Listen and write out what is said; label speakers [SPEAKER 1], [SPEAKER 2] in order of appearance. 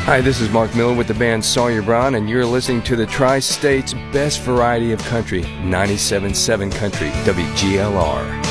[SPEAKER 1] Hi, this is Mark Miller with the band Sawyer Brown, and you're listening to the Tri-State's best variety of country, 97.7 Country, WGLR.